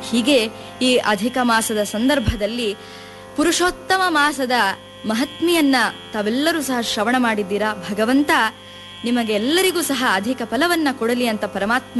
ಹೀಗೆ ಈ ಅಧಿಕ ಮಾಸದ ಸಂದರ್ಭದಲ್ಲಿ ಪುರುಷೋತ್ತಮ ಮಾಸದ ಮಹಾತ್ಮೆಯನ್ನ ತಾವೆಲ್ಲರೂ ಸಹ ಶ್ರವಣ ಮಾಡಿದ್ದೀರಾ. ಭಗವಂತ ನಿಮಗೆಲ್ಲರಿಗೂ ಸಹ ಅಧಿಕ ಫಲವನ್ನ ಕೊಡಲಿ ಅಂತ ಪರಮಾತ್ಮ